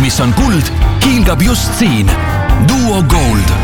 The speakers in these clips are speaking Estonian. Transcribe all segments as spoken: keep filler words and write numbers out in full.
mis on kuld, hiilgab just siin. Duo Gold.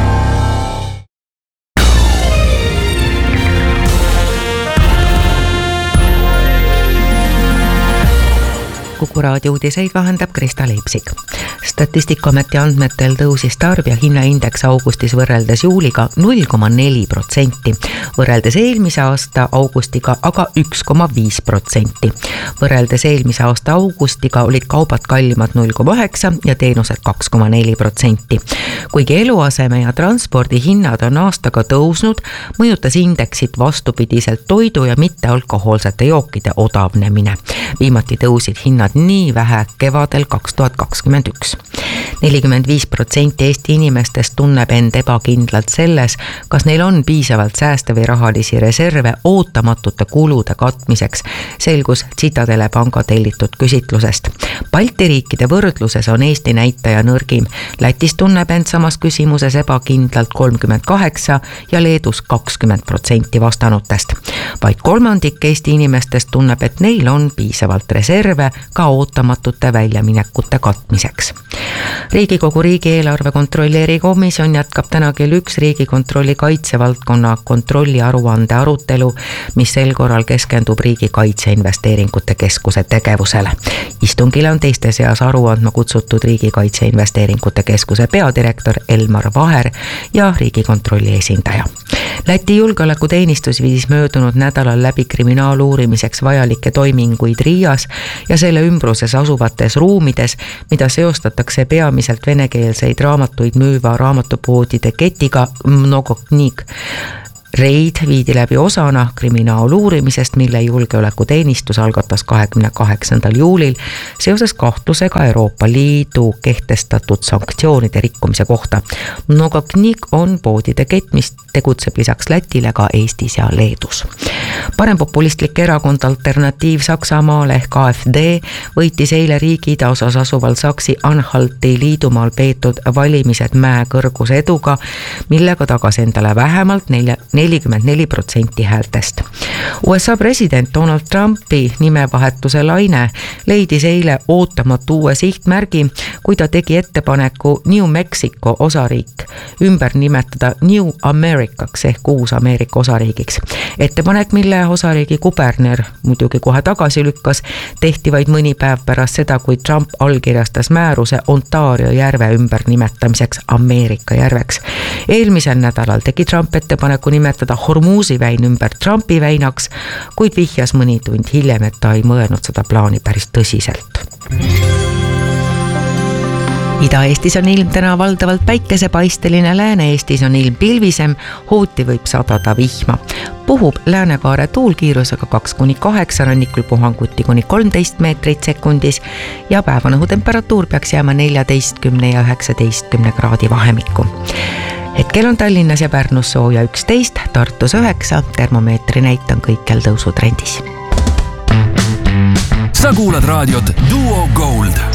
Kuku raadio uudiseid vahendab Krista Leipsik. Statistikaameti andmetel tõusis tarbija hinnaindeks augustis võrreldes juuliga null koma neli protsenti, võrreldes eelmise aasta augustiga aga üks koma viis protsenti. Võrreldes eelmise aasta augustiga olid kaubad kallimad null koma üheksa ja teenused kaks koma neli protsenti. Kuigi eluaseme ja transpordi hinnad on aastaga tõusnud, mõjutas indeksit vastupidiselt toidu ja mittealkohoolsete jookide odavnemine. Viimati tõusid hinnad nii vähe kevadel kaks tuhat kakskümmend üks. nelikümmend viis protsenti Eesti inimestest tunneb end ebakindlalt selles, kas neil on piisavalt sääste või rahalisi reserve ootamatute kulude katmiseks, selgus Citadele panga tellitud küsitlusest. Balti riikide võrdluses on Eesti näitaja nõrgim. Lätis tunneb end samas küsimuses ebakindlalt kolmkümmend kaheksa ja Leedus kakskümmend protsenti vastanutest. Vaid kolmandik Eesti inimestest tunneb, et neil on piisavalt reserve ka ootamatute väljaminekute katmiseks. Riigikogu riigieelarve kontrolli erikomisjon jätkab täna kell üks Riigikontrolli kaitsevaldkonna kontrolli aruande arutelu, mis sel korral keskendub Riigi Kaitseinvesteeringute Keskuse tegevusele. Istungile on teiste seas aruandma kutsutud Riigi Kaitseinvesteeringute Keskuse peadirektor Elmar Vaher ja Riigikontrolli esindaja. Läti julgeolekuteenistus viis möödunud nädalal läbi kriminaaluurimiseks vajalikke toiminguid Riias ja selle ümbruses asuvates ruumides, mida seostatakse peamiselt venekeelseid raamatuid müüva raamatupoodide ketiga Mnogoknik. Reid viidi läbi osana kriminaaluurimisest, mille julgeolekuteenistus algatas kahekümne kaheksandal juulil seoses kahtlusega Euroopa Liidu kehtestatud sanktsioonide rikkumise kohta. Mnogoknik on poodide kett, mis tegutseb lisaks Lätile ka Eestis ja Leedus. Parempopulistlik erakond Alternatiiv Saksamaal ehk A F D võitis eile riigi idaosas asuval Saksi Anhalti liidumaal peetud valimised mäe kõrguse eduga, millega tagas endale vähemalt nelikümmend neli protsenti häältest. U S A president Donald Trumpi nimevahetuse laine leidis eile ootamatu uue sihtmärgi, kui ta tegi ettepaneku New Mexico osariik ümber nimetada New Americaks ehk uus Ameerika osariigiks. Ettepanek, mille osariigi kuberner muidugi kohe tagasi lükkas, tehti vaid mõni päev pärast seda, kui Trump allkirjastas määruse Ontario järve ümber nimetamiseks Ameerika järveks. Eelmisel nädalal tegi Trump ettepaneku nimetada Hormuzi väin ümber Trumpi väinaks, kuid vihjas mõni tund hiljem, et ta ei mõelnud seda plaani päris tõsiselt. Ida-Eestis on ilm täna valdavalt päikesepaisteline, Lääne-Eestis on ilm pilvisem, hooti võib sadada vihma. Puhub läänekaare tuulkiirusega kaks kuni kaheksa, rannikul puhanguti kuni kolmteist meetrit sekundis ja päevane õhutemperatuur peaks jääma neljateistkümne ja üheksateistkümne kraadi vahemikku. Hetkel on Tallinnas ja Pärnus sooja üksteist, Tartus üheksa, termomeetri näit on kõikjal tõusutrendis. Sa kuulad raadiot Duo Gold.